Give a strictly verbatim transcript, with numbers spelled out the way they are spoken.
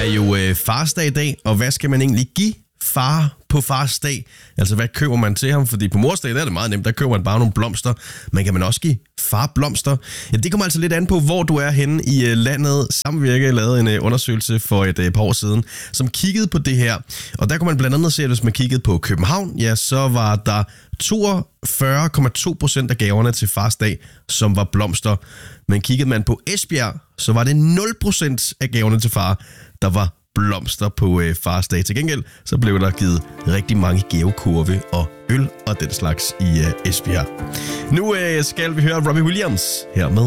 jo øh, farsdag i dag, og hvad skal man egentlig give far på fars dag? Altså, hvad køber man til ham? Fordi på mors dag, der er det meget nemt, der køber man bare nogle blomster. Men kan man også give far blomster? Ja, det kommer altså lidt an på, hvor du er henne i øh, landet. Samvirke lavede en øh, undersøgelse for et øh, par år siden, som kiggede på det her. Og der kunne man blandt andet se, at hvis man kiggede på København, ja, så var der toogfyrre komma to procent af gaverne til fars dag, som var blomster. Men kiggede man på Esbjerg, så var det nul procent af gaverne til far, der var blomster på øh, fars dag. Til gengæld så blev der givet rigtig mange gavekurve og øl og den slags i øh, Esbjerg. Nu øh, skal vi høre Robbie Williams her med